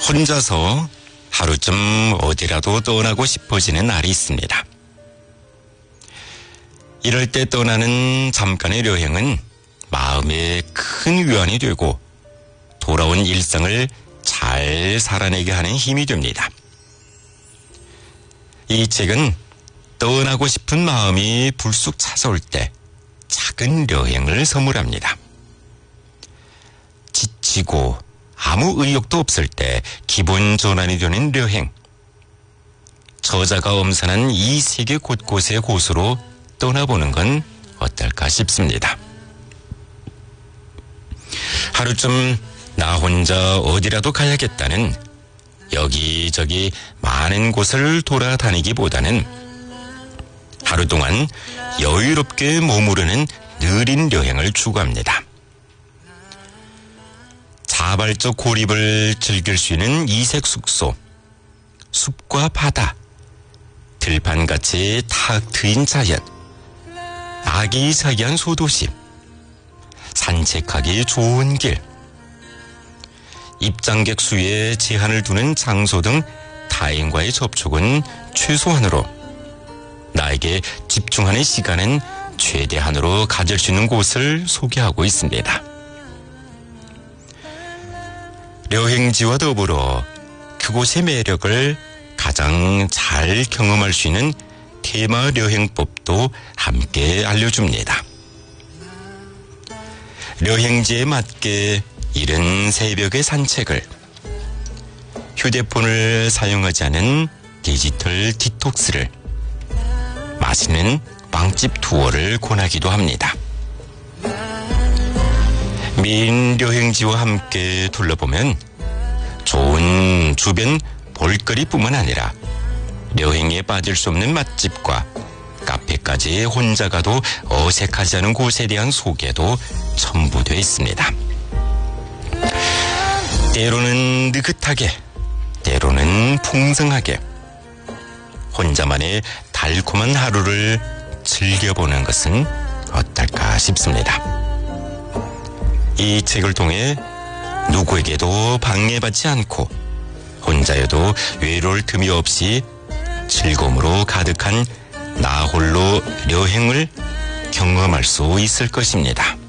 혼자서 하루쯤 어디라도 떠나고 싶어지는 날이 있습니다. 이럴 때 떠나는 잠깐의 여행은 마음에 큰 위안이 되고 돌아온 일상을 잘 살아내게 하는 힘이 됩니다. 이 책은 떠나고 싶은 마음이 불쑥 찾아올 때 작은 여행을 선물합니다. 지치고 아무 의욕도 없을 때 기분 전환이 되는 여행. 저자가 엄선한 이 세계 곳곳의 곳으로 떠나보는 건 어떨까 싶습니다. 하루쯤 나 혼자 어디라도 가야겠다는 여기저기 많은 곳을 돌아다니기보다는 하루 동안 여유롭게 머무르는 느린 여행을 추구합니다. 자발적 고립을 즐길 수 있는 이색 숙소, 숲과 바다, 들판같이 탁 트인 자연, 아기자기한 소도시, 산책하기 좋은 길, 입장객 수에 제한을 두는 장소 등 타인과의 접촉은 최소한으로, 나에게 집중하는 시간은 최대한으로 가질 수 있는 곳을 소개하고 있습니다. 여행지와 더불어 그곳의 매력을 가장 잘 경험할 수 있는 테마 여행법도 함께 알려줍니다. 여행지에 맞게 이른 새벽의 산책을, 휴대폰을 사용하지 않은 디지털 디톡스를, 맛있는 빵집 투어를 권하기도 합니다. 미인 여행지와 함께 둘러보면 좋은 주변 볼거리뿐만 아니라 여행에 빠질 수 없는 맛집과 카페까지 혼자 가도 어색하지 않은 곳에 대한 소개도 첨부되어 있습니다. 때로는 느긋하게, 때로는 풍성하게 혼자만의 달콤한 하루를 즐겨보는 것은 어떨까 싶습니다. 이 책을 통해 누구에게도 방해받지 않고 혼자여도 외로울 틈이 없이 즐거움으로 가득한 나 홀로 여행을 경험할 수 있을 것입니다.